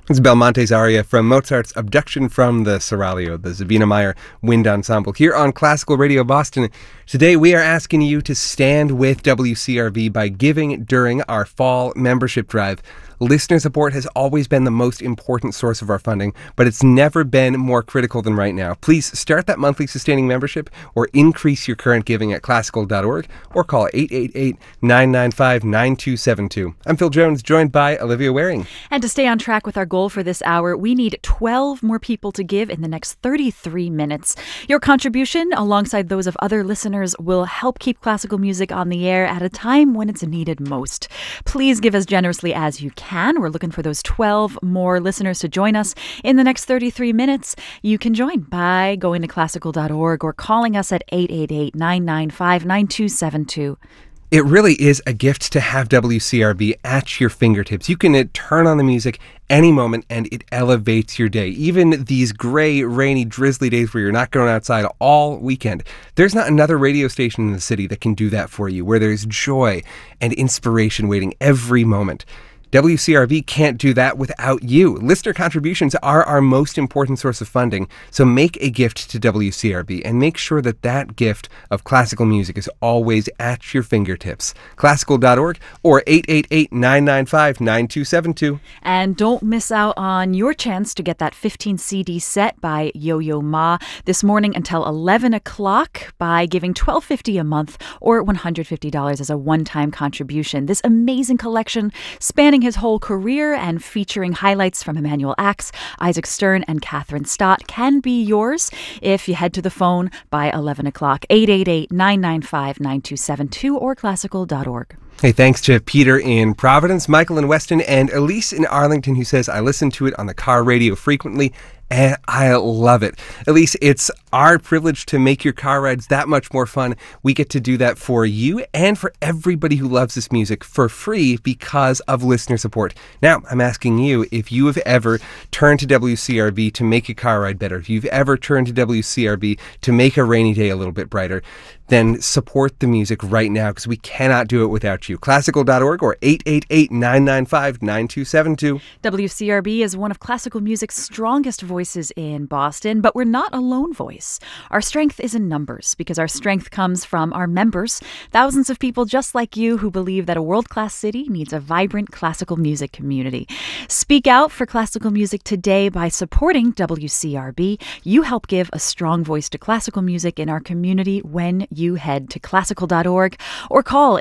It's Belmonte's aria from Mozart's Abduction from the Seraglio, the Sabina Meyer Wind Ensemble, here on Classical Radio Boston. Today we are asking you to stand with WCRV by giving during our fall membership drive. Listener support has always been the most important source of our funding, but it's never been more critical than right now. Please start that monthly sustaining membership or increase your current giving at classical.org or call 888-995-9272. I'm Phil Jones, joined by Olivia Waring. And to stay on track with our goal for this hour, we need 12 more people to give in the next 33 minutes. Your contribution, alongside those of other listeners, will help keep classical music on the air at a time when it's needed most. Please give as generously as you can. We're looking for those 12 more listeners to join us in the next 33 minutes. You can join by going to classical.org or calling us at 888-995-9272. It really is a gift to have WCRB at your fingertips. You can turn on the music any moment and it elevates your day. Even these gray, rainy, drizzly days where you're not going outside all weekend. There's not another radio station in the city that can do that for you, where there's joy and inspiration waiting every moment. WCRV can't do that without you. Listener contributions are our most important source of funding, so make a gift to WCRV and make sure that that gift of classical music is always at your fingertips. Classical.org or 888-995-9272. And don't miss out on your chance to get that 15 CD set by Yo-Yo Ma this morning until 11 o'clock by giving $12.50 a month or $150 as a one-time contribution. This amazing collection spanning his whole career and featuring highlights from Emanuel Ax, Isaac Stern, and Catherine Stott can be yours if you head to the phone by 11 o'clock, 888-995-9272 or classical.org. Hey, thanks to Peter in Providence, Michael in Weston, and Elise in Arlington, who says, I listen to it on the car radio frequently, and I love it. Elise, it's our privilege to make your car rides that much more fun. We get to do that for you and for everybody who loves this music for free because of listener support. Now, I'm asking you if you have ever turned to WCRB to make a car ride better, if you've ever turned to WCRB to make a rainy day a little bit brighter, then support the music right now because we cannot do it without you. Classical.org or 888-995-9272. WCRB is one of classical music's strongest voices in Boston, but we're not a lone voice. Our strength is in numbers because our strength comes from our members, thousands of people just like you who believe that a world-class city needs a vibrant classical music community. Speak out for classical music today by supporting WCRB. You help give a strong voice to classical music in our community when you head to classical.org or call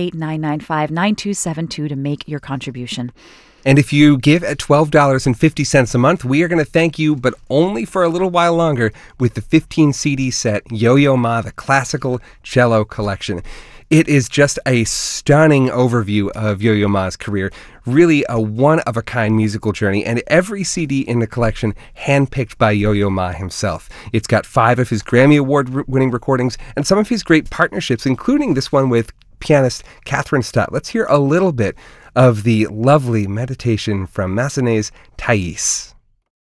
888-995-9272 to make your contribution. And if you give at $12.50 a month, we are going to thank you, but only for a little while longer, with the 15 CD set Yo-Yo Ma, the Classical Cello Collection. It is just a stunning overview of Yo-Yo Ma's career, really a one-of-a-kind musical journey, and every CD in the collection handpicked by Yo-Yo Ma himself. It's got 5 of his Grammy Award-winning recordings and some of his great partnerships, including this one with pianist Catherine Stott. Let's hear a little bit of the lovely meditation from Massenet's Thais.